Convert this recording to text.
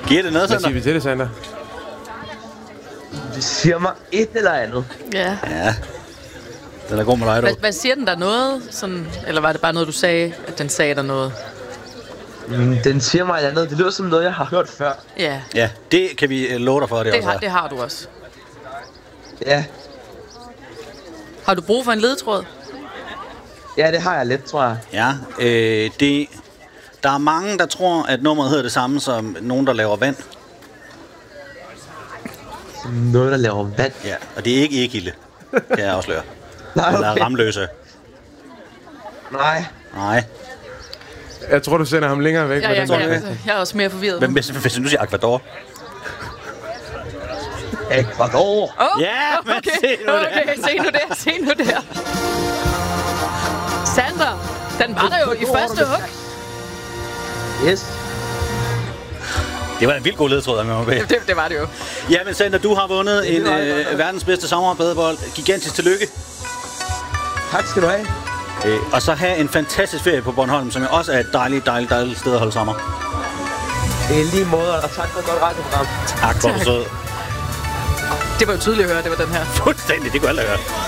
Giver det noget, Hvad Sander? siger vi til det, Sander? Det siger mig et eller andet. Ja. Ja. Den er god med dig, du. Hvad siger den der noget? Sådan, eller var det bare noget, du sagde, at den sagde der noget? Den siger mig et eller andet. Det lyder som noget, jeg har hørt før. Ja, Ja, det kan vi love dig for, det også er. det har du også. Ja. Har du brug for en ledetråd? Ja, det har jeg lidt, tror jeg. Ja, der er mange, der tror, at nummeret hedder det samme som nogen, der laver vand. Noget, der laver vand. Ja, og det er ikke Egilde, kan jeg afsløre. Nej, Eller okay. Ramløse. Nej. Nej. Jeg tror, du sender ham længere væk. Ja, med den der. jeg er også mere forvirret. Men hvis du siger Ecuador. Ecuador. Ja, men se nu der. Se nu der. Sander, den var der jo i første hug. Yes. Det var en vildt god ledetråd, med mig. Det var det jo. Ja, men Sander, du har vundet en verdens bedste sommerbadebold. Gigantisk tillykke. Tak skal du have. Og så have en fantastisk ferie på Bornholm, som jo også er et dejligt sted at holde sommer. I lige måde, og tak for et godt radioprogram. Tak for, du sød. Det var jo tydeligt at høre, det var den her. Fuldstændig, det kunne alle høre.